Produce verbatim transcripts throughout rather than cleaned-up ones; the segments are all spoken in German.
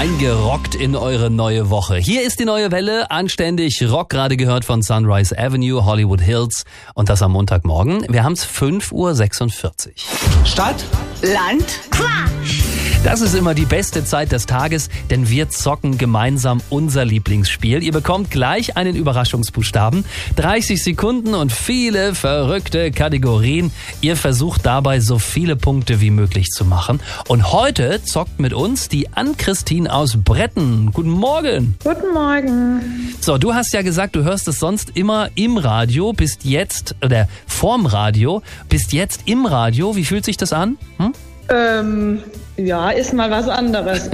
reingerockt in eure neue Woche. Hier ist die neue Welle, anständig Rock, gerade gehört von Sunrise Avenue, Hollywood Hills und das am Montagmorgen. Wir haben es fünf Uhr sechsundvierzig. Stadt, Land, Quatsch. Das ist immer die beste Zeit des Tages, denn wir zocken gemeinsam unser Lieblingsspiel. Ihr bekommt gleich einen Überraschungsbuchstaben, dreißig Sekunden und viele verrückte Kategorien. Ihr versucht dabei so viele Punkte wie möglich zu machen. Und heute zockt mit uns die Ann-Christine aus Bretten. Guten Morgen. Guten Morgen. So, du hast ja gesagt, du hörst es sonst immer im Radio, bist jetzt, oder vorm Radio, bist jetzt im Radio. Wie fühlt sich das an? Hm? Ähm, ja, ist mal was anderes.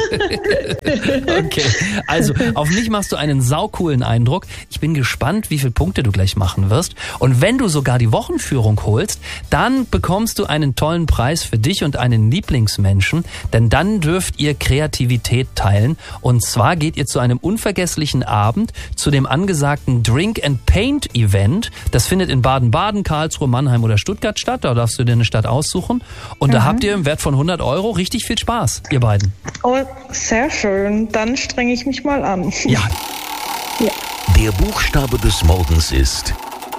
Okay, also auf mich machst du einen saucoolen Eindruck. Ich bin gespannt, wie viele Punkte du gleich machen wirst. Und wenn du sogar die Wochenführung holst, dann bekommst du einen tollen Preis für dich und einen Lieblingsmenschen. Denn dann dürft ihr Kreativität teilen. Und zwar geht ihr zu einem unvergesslichen Abend, zu dem angesagten Drink and Paint Event. Das findet in Baden-Baden, Karlsruhe, Mannheim oder Stuttgart statt. Da darfst du dir eine Stadt aussuchen. Und mhm. da habt ihr im Wert von hundert Euro richtig viel Spaß, ihr beiden. Oh, sehr schön. Dann strenge ich mich mal an. Ja. Ja. Der Buchstabe des Morgens ist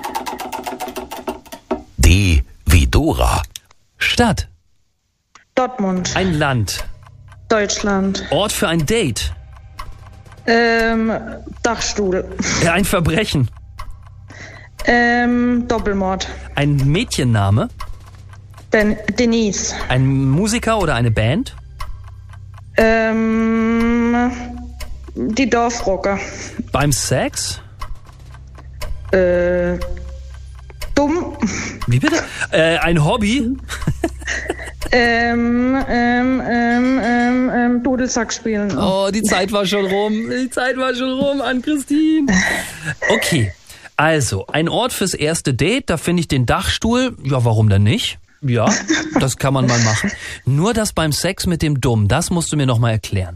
D wie Dora. Stadt. Dortmund. Ein Land. Deutschland. Ort für ein Date. Ähm, Dachstuhl. Ein Verbrechen. Ähm, Doppelmord. Ein Mädchenname. Den Denise. Ein Musiker oder eine Band. Ähm, die Dorfrocker. Beim Sex. Äh, dumm. Wie bitte? Äh, ein Hobby. ähm, ähm, ähm, ähm, ähm, Dudelsack spielen. Oh, die Zeit war schon rum. Die Zeit war schon rum, Ann-Christine. Okay, also ein Ort fürs erste Date. Da finde ich den Dachstuhl. Ja, warum denn nicht? Ja, das kann man mal machen. Nur das beim Sex mit dem Dumm, das musst du mir noch mal erklären.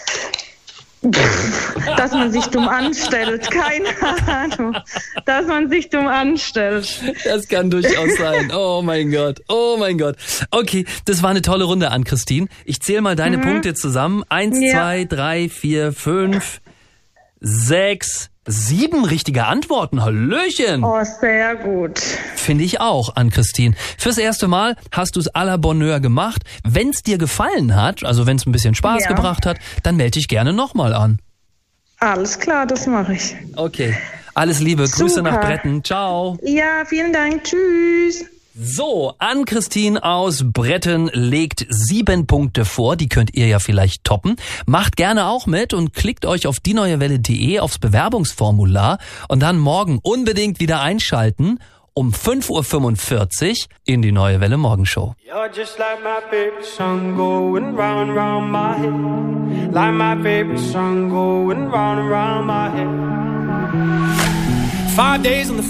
Dass man sich dumm anstellt, keine Ahnung. Dass man sich dumm anstellt. Das kann durchaus sein. Oh mein Gott, oh mein Gott. Okay, das war eine tolle Runde, Ann-Christine. Ich zähle mal deine mhm. Punkte zusammen. Eins, ja. zwei, drei, vier, fünf, sechs, sieben richtige Antworten. Hallöchen. Oh, sehr gut. Finde ich auch, Ann-Christine. Fürs erste Mal hast du es à la Bonheur gemacht. Wenn es dir gefallen hat, also wenn es ein bisschen Spaß ja. gebracht hat, dann melde dich gerne nochmal an. Alles klar, das mache ich. Okay, alles Liebe. Super. Grüße nach Bretten. Ciao. Ja, vielen Dank. Tschüss. So, Ann-Christine aus Bretten legt sieben Punkte vor, die könnt ihr ja vielleicht toppen. Macht gerne auch mit und klickt euch auf die neue welle punkt de aufs Bewerbungsformular und dann morgen unbedingt wieder einschalten um fünf Uhr fünfundvierzig in die Neue Welle Morgenshow. You're just like my favorite song going round and round my head. Like my favorite song going round and round my head. Five days on the